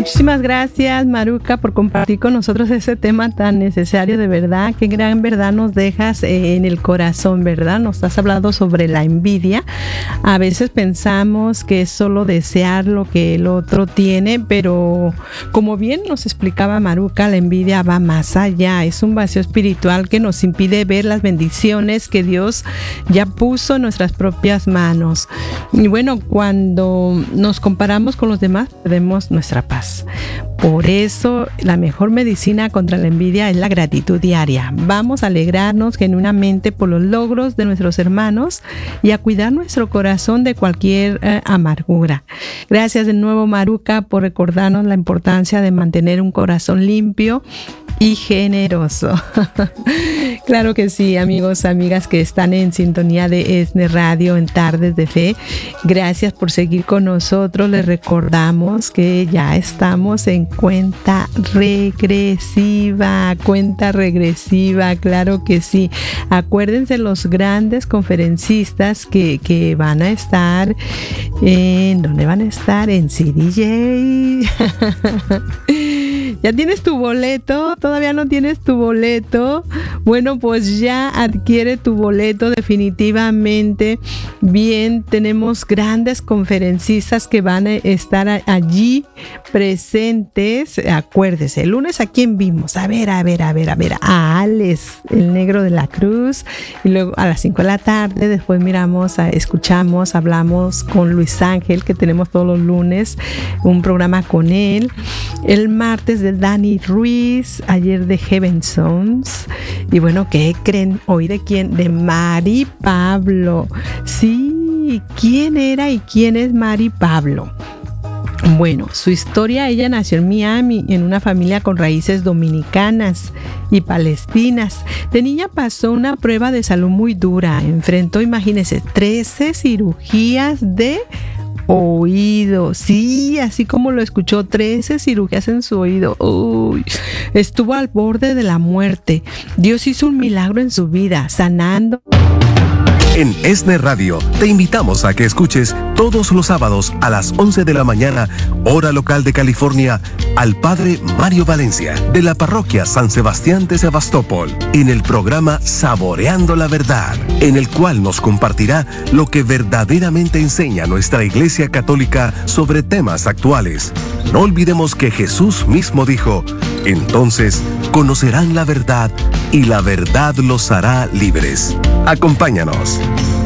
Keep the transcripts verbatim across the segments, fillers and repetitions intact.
Muchísimas gracias, Maruca, por compartir con nosotros ese tema tan necesario, de verdad. Qué gran verdad nos dejas en el corazón, ¿verdad? Nos has hablado sobre la envidia. A veces pensamos que es solo desear lo que el otro tiene, pero como bien nos explicaba Maruca, la envidia va más allá. Es un vacío espiritual que nos impide ver las bendiciones que Dios ya puso en nuestras propias manos. Y bueno, cuando nos comparamos con los demás, perdemos nuestra paz. Por eso, la mejor medicina contra la envidia es la gratitud diaria. Vamos a alegrarnos genuinamente por los logros de nuestros hermanos y a cuidar nuestro corazón de cualquier eh, amargura. Gracias de nuevo, Maruca, por recordarnos la importancia de mantener un corazón limpio y generoso. Claro que sí, amigos, amigas que están en sintonía de ESNE Radio en Tardes de Fe. Gracias por seguir con nosotros. Les recordamos que ya estamos en cuenta regresiva, cuenta regresiva, claro que sí. Acuérdense los grandes conferencistas que, que van a estar en, ¿dónde van a estar? En C D J. ¿Ya tienes tu boleto? ¿Todavía no tienes tu boleto? Bueno, pues ya adquiere tu boleto definitivamente. Bien, tenemos grandes conferencistas que van a estar allí presentes. Acuérdese, el lunes a quién vimos. A ver, a ver, a ver, a ver. A Alex, el negro de la cruz. Y luego a las cinco de la tarde, después miramos, escuchamos, hablamos con Luis Ángel, que tenemos todos los lunes un programa con él. El martes de Dani Ruiz, ayer de Heaven Songs. Y bueno, ¿qué creen? ¿Hoy de quién? De Mari Pablo. Sí, ¿quién era y quién es Mari Pablo? Bueno, su historia: ella nació en Miami, en una familia con raíces dominicanas y palestinas. De niña pasó una prueba de salud muy dura. Enfrentó, imagínense, trece cirugías de oído. Sí, así como lo escuchó, trece cirugías en su oído. Uy, estuvo al borde de la muerte. Dios hizo un milagro en su vida, sanando. En ESNE Radio te invitamos a que escuches todos los sábados a las once de la mañana, hora local de California, al Padre Mario Valencia, de la Parroquia San Sebastián de Sebastopol, en el programa Saboreando la Verdad, en el cual nos compartirá lo que verdaderamente enseña nuestra Iglesia Católica sobre temas actuales. No olvidemos que Jesús mismo dijo: entonces conocerán la verdad y la verdad los hará libres. Acompáñanos.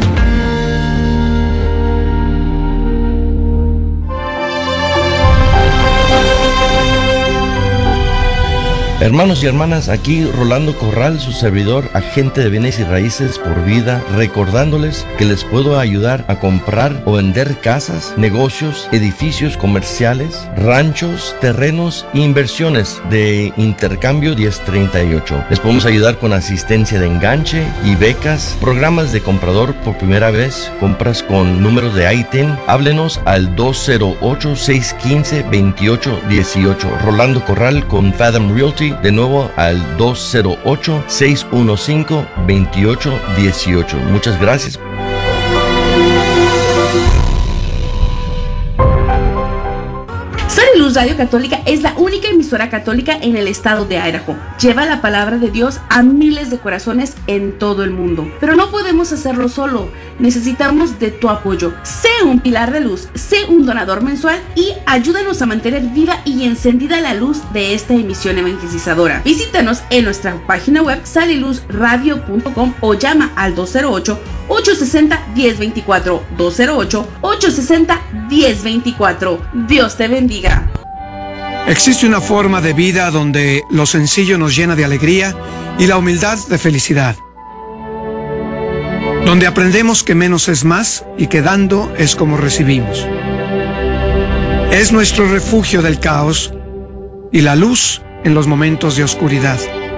Hermanos y hermanas, aquí Rolando Corral, su servidor, agente de bienes y raíces por vida, recordándoles que les puedo ayudar a comprar o vender casas, negocios, edificios comerciales, ranchos, terrenos e inversiones de Intercambio diez treinta y ocho. Les podemos ayudar con asistencia de enganche y becas, programas de comprador por primera vez, compras con números de I T I N. Háblenos al dos cero ocho, seis uno cinco, dos ocho uno ocho. Rolando Corral con Fathom Realty. De nuevo al dos cero ocho, seis uno cinco, dos ocho uno ocho. Muchas gracias. Luz Radio Católica es la única emisora católica en el estado de Idaho. Lleva la palabra de Dios a miles de corazones en todo el mundo. Pero no podemos hacerlo solo. Necesitamos de tu apoyo. Sé un pilar de luz, sé un donador mensual y ayúdanos a mantener viva y encendida la luz de esta emisión evangelizadora. Visítanos en nuestra página web sale luz radio punto com o llama al dos cero ocho, ocho seis cero, uno cero dos cuatro. dos cero ocho, ocho seis cero, uno cero dos cuatro. Dios te bendiga. Existe una forma de vida donde lo sencillo nos llena de alegría y la humildad de felicidad. Donde aprendemos que menos es más y que dando es como recibimos. Es nuestro refugio del caos y la luz en los momentos de oscuridad.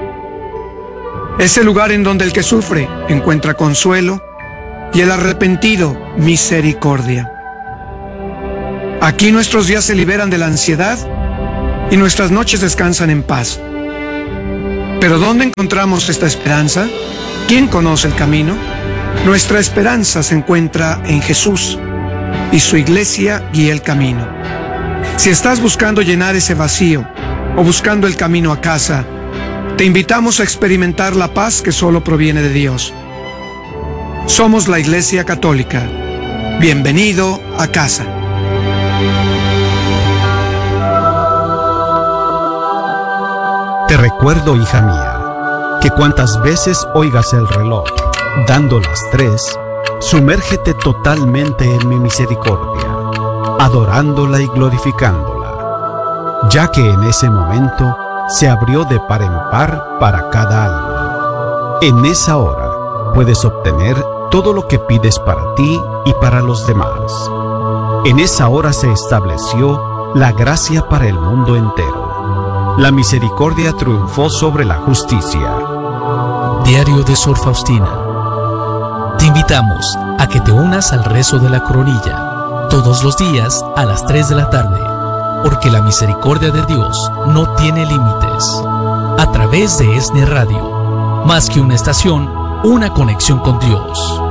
Es el lugar en donde el que sufre encuentra consuelo y el arrepentido misericordia. Aquí nuestros días se liberan de la ansiedad y nuestras noches descansan en paz. Pero ¿dónde encontramos esta esperanza? ¿Quién conoce el camino? Nuestra esperanza se encuentra en Jesús y su iglesia guía el camino. Si estás buscando llenar ese vacío o buscando el camino a casa, te invitamos a experimentar la paz que solo proviene de Dios. Somos la Iglesia Católica. Bienvenido a casa. Te recuerdo, hija mía, que cuantas veces oigas el reloj dando las tres, sumérgete totalmente en mi misericordia, adorándola y glorificándola, ya que en ese momento se abrió de par en par para cada alma. En esa hora puedes obtener todo lo que pides para ti y para los demás. En esa hora se estableció la gracia para el mundo entero. La misericordia triunfó sobre la justicia. Diario de Sor Faustina. Te invitamos a que te unas al rezo de la coronilla todos los días a las tres de la tarde, porque la misericordia de Dios no tiene límites. A través de ESNE Radio, más que una estación, una conexión con Dios.